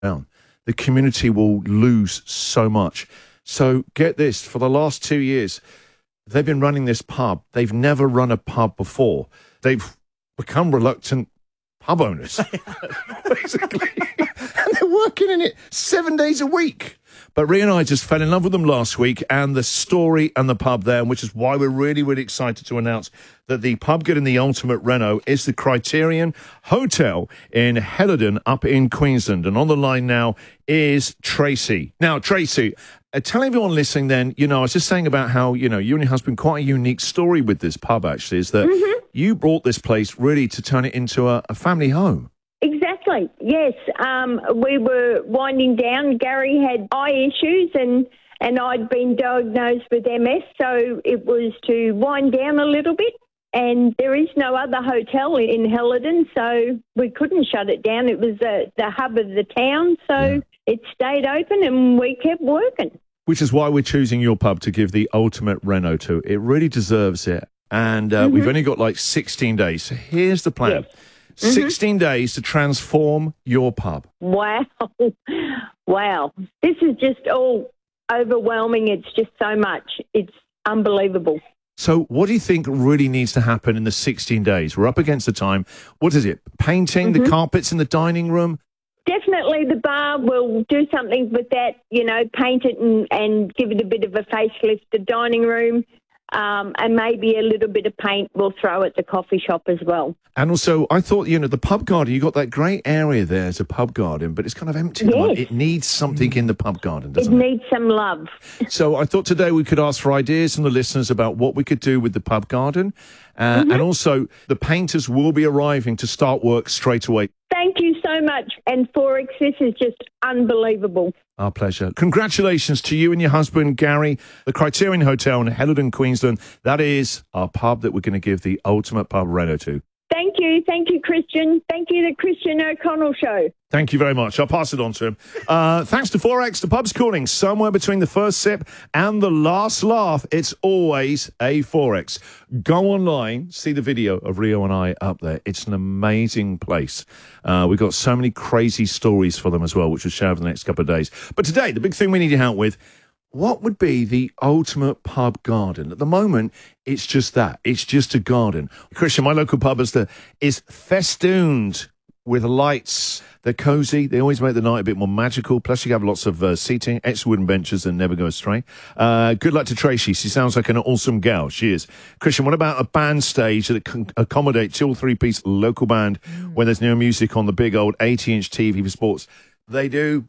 down. The community will lose so much. So get this, for the last 2 years, they've been running this pub. They've never run a pub before. They've become reluctant pub owners, basically. And they're working in it 7 days a week. But Rhea and I just fell in love with them last week and the story and the pub there, which is why we're really, really excited to announce that the pub getting the ultimate reno is the Criterion Hotel in Helidon up in Queensland. And on the line now is Tracy. Now, Tracy, tell everyone listening then, I was just saying about how, you and your husband, quite a unique story with this pub, actually, is that you brought this place really to turn it into a family home. Exactly, yes. We were winding down. Gary had eye issues and I'd been diagnosed with MS, so it was to wind down a little bit. And there is no other hotel in Helidon, so we couldn't shut it down. It was the hub of the town, so it stayed open and we kept working. Which is why we're choosing your pub to give the ultimate reno to. It really deserves it. And we've only got like 16 days. So here's the plan. Yes. 16 days to transform your pub. Wow. Wow. This is just all overwhelming. It's just so much. It's unbelievable. So what do you think really needs to happen in the 16 days? We're up against the time. What is it? Painting the carpets in the dining room? Definitely the bar. Will do something with that, paint it and give it a bit of a facelift. The dining room. And maybe a little bit of paint we'll throw at the coffee shop as well. And also, I thought, the pub garden, you got that great area there as a pub garden, but it's kind of empty. Yes. It needs something in the pub garden, doesn't it? It needs some love. So I thought today we could ask for ideas from the listeners about what we could do with the pub garden. And also, the painters will be arriving to start work straight away. Thank you so much. And Forex, this is just unbelievable. Our pleasure. Congratulations to you and your husband, Gary. The Criterion Hotel in Helidon, Queensland. That is our pub that we're going to give the ultimate pub reno to. Thank you. Thank you, Christian. Thank you, the Christian O'Connell Show. Thank you very much. I'll pass it on to him. Thanks to Forex, the pub's calling. Somewhere between the first sip and the last laugh, it's always a Forex. Go online, see the video of Rio and I up there. It's an amazing place. We've got so many crazy stories for them as well, which we'll share over the next couple of days. But today, the big thing we need your help with, what would be the ultimate pub garden? At the moment, it's just that. It's just a garden. Christian, my local pub is festooned with lights. They're cozy. They always make the night a bit more magical. Plus, you have lots of seating, extra wooden benches and never go astray. Good luck to Tracy. She sounds like an awesome gal. She is. Christian, what about a band stage that can accommodate 2 or 3 piece local band when there's no music on the big old 80-inch TV for sports? They do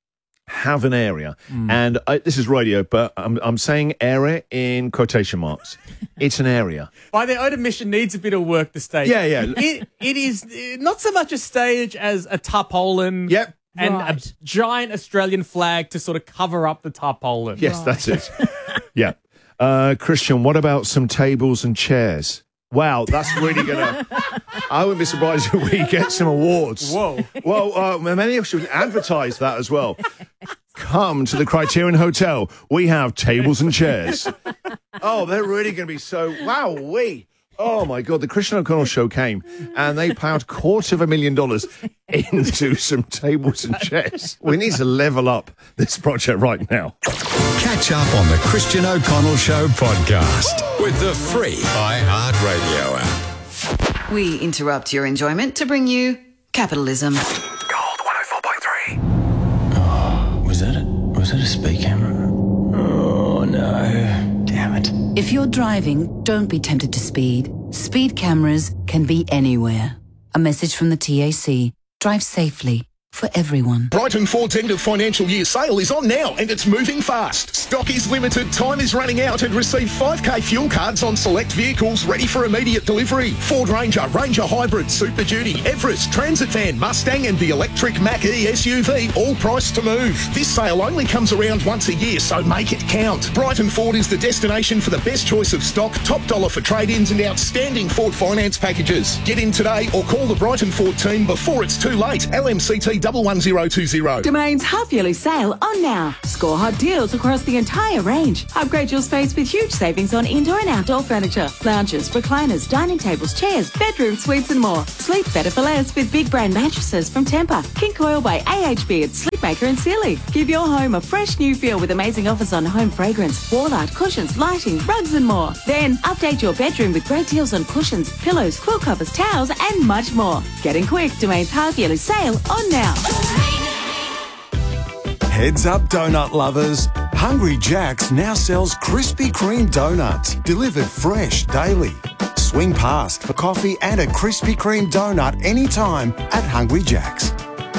have an area. And this is radio, but I'm saying area in quotation marks. It's an area. By their own admission, needs a bit of work, the stage. Yeah. It is not so much a stage as a tarpaulin. Yep. And a giant Australian flag to sort of cover up the tarpaulin. Yes, that's it. Yeah. Christian, what about some tables and chairs? Wow, that's really going to... I wouldn't be surprised if we get some awards. Whoa. Well, maybe I should advertise that as well. Come to the Criterion Hotel. We have tables and chairs. Oh, they're really going to be so... Wow-wee. Oh, my God. The Christian O'Connell Show came and they plowed $250,000 into some tables and chairs. We need to level up this project right now. Catch up on the Christian O'Connell Show podcast with the free iHeartRadio app. We interrupt your enjoyment to bring you capitalism. Gold 104.3. Oh, was that a speed camera? Oh, no. Damn it. If you're driving, don't be tempted to speed. Speed cameras can be anywhere. A message from the TAC. Drive safely. For everyone. Brighton Ford's end of financial year sale is on now and it's moving fast. Stock is limited, time is running out, and receive 5k fuel cards on select vehicles ready for immediate delivery. Ford Ranger, Ranger Hybrid, Super Duty, Everest, Transit Van, Mustang and the electric Mach-E SUV, all priced to move. This sale only comes around once a year, so make it count. Brighton Ford is the destination for the best choice of stock, top dollar for trade-ins and outstanding Ford finance packages. Get in today or call the Brighton Ford team before it's too late. LMCT 11020. Domain's half-yearly sale on now. Score hot deals across the entire range. Upgrade your space with huge savings on indoor and outdoor furniture, lounges, recliners, dining tables, chairs, bedroom suites and more. Sleep better for less with big brand mattresses from Tempur, King Coil by AHB at Sleepmaker and Sealy. Give your home a fresh new feel with amazing offers on home fragrance, wall art, cushions, lighting, rugs and more. Then update your bedroom with great deals on cushions, pillows, quill covers, towels and much more. Getting quick, Domain's half-yearly sale on now. Heads up, donut lovers. Hungry Jack's now sells Krispy Kreme donuts, delivered fresh daily. Swing past for coffee and a Krispy Kreme donut anytime at Hungry Jack's.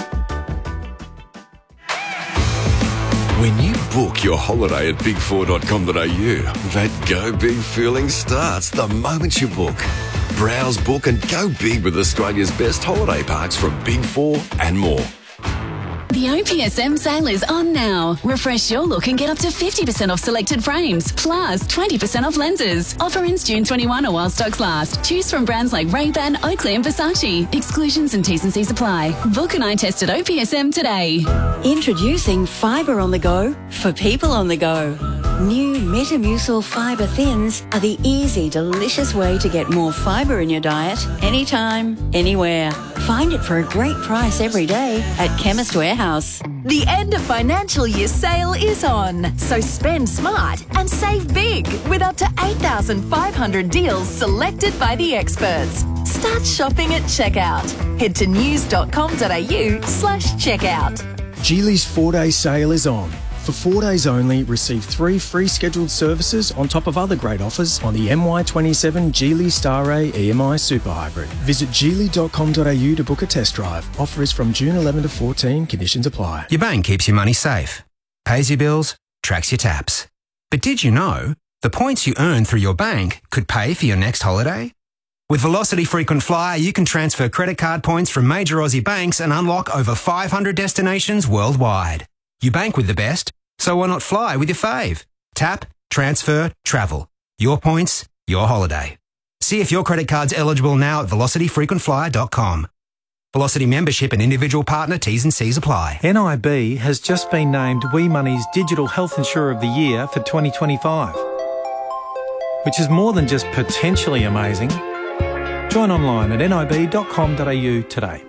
When you book your holiday at big4.com.au, that go big feeling starts the moment you book. Browse, book and go big with Australia's best holiday parks from Big 4 and more. The OPSM sale is on now. Refresh your look and get up to 50% off selected frames, plus 20% off lenses. Offer ends June 21 or while stocks last. Choose from brands like Ray-Ban, Oakley and Versace. Exclusions and T's and C's apply. Book an eye test at OPSM today. Introducing Fibre on the Go for people on the go. New Metamucil Fibre Thins are the easy, delicious way to get more fibre in your diet anytime, anywhere. Find it for a great price every day at Chemist Warehouse. The end of financial year sale is on, so spend smart and save big with up to 8,500 deals selected by the experts. Start shopping at checkout. Head to news.com.au/checkout. Geely's 4-day sale is on. For 4 days only, receive 3 free scheduled services on top of other great offers on the MY27 Geely Star A EMI Super Hybrid. Visit geely.com.au to book a test drive. Offer is from June 11 to 14. Conditions apply. Your bank keeps your money safe, pays your bills, tracks your taps. But did you know the points you earn through your bank could pay for your next holiday? With Velocity Frequent Flyer, you can transfer credit card points from major Aussie banks and unlock over 500 destinations worldwide. You bank with the best, so why not fly with your fave? Tap, transfer, travel. Your points, your holiday. See if your credit card's eligible now at velocityfrequentflyer.com. Velocity membership and individual partner T's and C's apply. NIB has just been named WeMoney's Digital Health Insurer of the Year for 2025, which is more than just potentially amazing. Join online at nib.com.au today.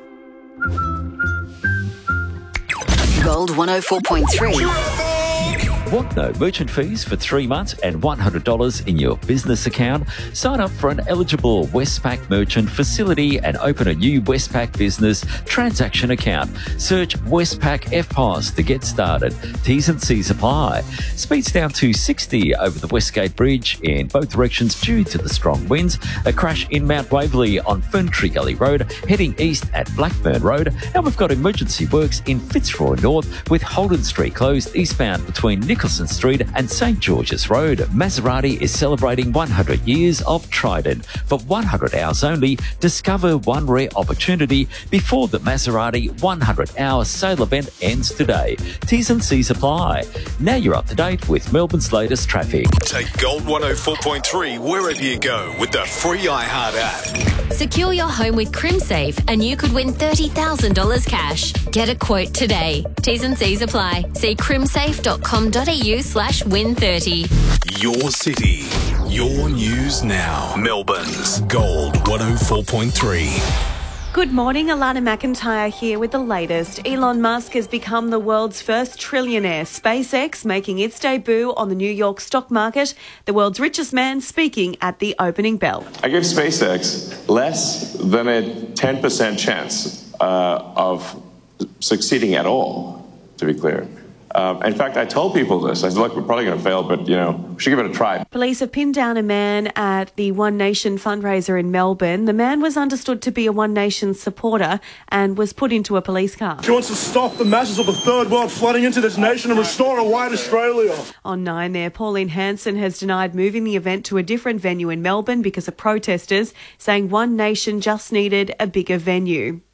Gold 104.3. Want no merchant fees for 3 months and $100 in your business account? Sign up for an eligible Westpac merchant facility and open a new Westpac business transaction account. Search Westpac FPOS to get started. T's and C's apply. Speeds down to 60 over the Westgate Bridge in both directions due to the strong winds. A crash in Mount Waverley on Ferntree Gully Road, heading east at Blackburn Road. And we've got emergency works in Fitzroy North with Holden Street closed eastbound between Nicholson Street and St. George's Road. Maserati is celebrating 100 years of Trident. For 100 hours only, discover one rare opportunity before the Maserati 100-hour sale event ends today. T's and C's apply. Now you're up to date with Melbourne's latest traffic. Take Gold 104.3 wherever you go with the free iHeart app. Secure your home with CrimSafe and you could win $30,000 cash. Get a quote today. T's and C's apply. See crimsafe.com.au/win30. Your city, your news now. Melbourne's Gold 104.3. Good morning, Alana McIntyre here with the latest. Elon Musk has become the world's first trillionaire. SpaceX making its debut on the New York stock market. The world's richest man speaking at the opening bell. I give SpaceX less than a 10% chance of succeeding at all, to be clear. In fact, I told people this. I said, look, we're probably going to fail, but, we should give it a try. Police have pinned down a man at the One Nation fundraiser in Melbourne. The man was understood to be a One Nation supporter and was put into a police car. She wants to stop the masses of the third world flooding into this nation and restore a white Australia. On 9 there, Pauline Hanson has denied moving the event to a different venue in Melbourne because of protesters, saying One Nation just needed a bigger venue.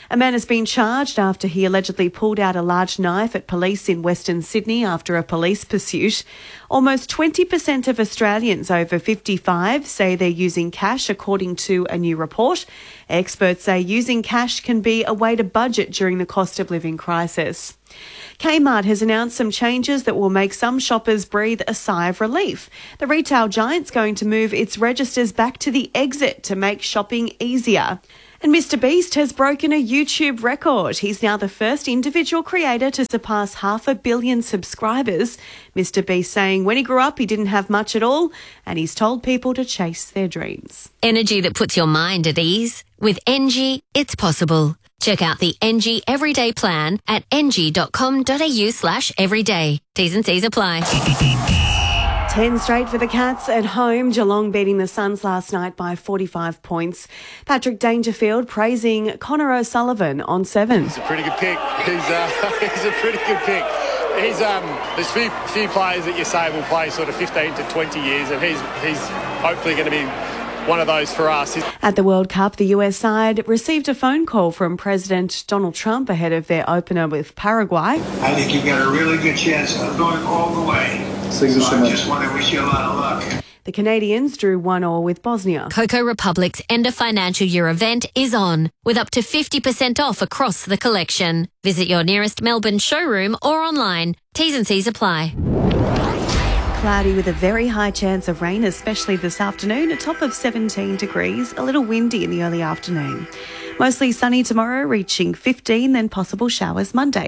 A man has been charged after he allegedly pulled out a large knife at police in Western Sydney after a police pursuit. Almost 20% of Australians over 55 say they're using cash, according to a new report. Experts say using cash can be a way to budget during the cost of living crisis. Kmart has announced some changes that will make some shoppers breathe a sigh of relief. The retail giant's going to move its registers back to the exit to make shopping easier. And Mr. Beast has broken a YouTube record. He's now the first individual creator to surpass 500 million subscribers. Mr. Beast saying when he grew up, he didn't have much at all, and he's told people to chase their dreams. Energy that puts your mind at ease. With NG, it's possible. Check out the NG Everyday Plan at ng.com.au/everyday. T's and C's apply. 10 straight for the Cats at home. Geelong beating the Suns last night by 45 points. Patrick Dangerfield praising Connor O'Sullivan on 7. He's a pretty good pick. He's a pretty good pick. There's few players that you say will play sort of 15 to 20 years, and he's hopefully going to be one of those for us. At the World Cup, the US side received a phone call from President Donald Trump ahead of their opener with Paraguay. I think you've got a really good chance of going all the way. So I just want to wish you a lot of luck. The Canadians drew 1-1 with Bosnia. Coco Republic's end of financial year event is on, with up to 50% off across the collection. Visit your nearest Melbourne showroom or online. T's and C's apply. Cloudy with a very high chance of rain, especially this afternoon, a top of 17 degrees, a little windy in the early afternoon. Mostly sunny tomorrow, reaching 15, then possible showers Monday.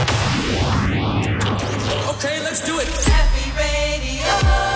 Okay, let's do it. Happy Radio.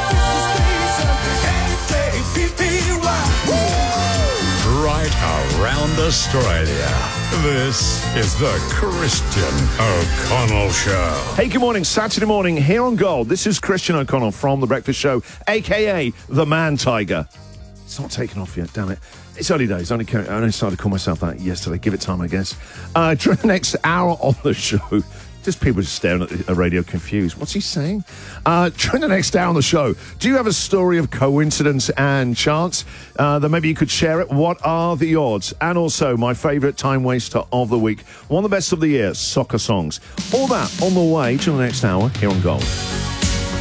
Right around Australia. This is the Christian O'Connell Show. Hey, good morning. Saturday morning here on Gold. This is Christian O'Connell from The Breakfast Show, a.k.a. The Man Tiger. It's not taken off yet, damn it. It's early days. I only started to call myself that yesterday. Give it time, I guess. During the next hour on the show, just people just staring at the radio confused. What's he saying? During the next hour on the show, do you have a story of coincidence and chance? Then maybe you could share it. What are the odds? And also, my favourite time waster of the week. One of the best of the year, soccer songs. All that on the way to the next hour here on Gold.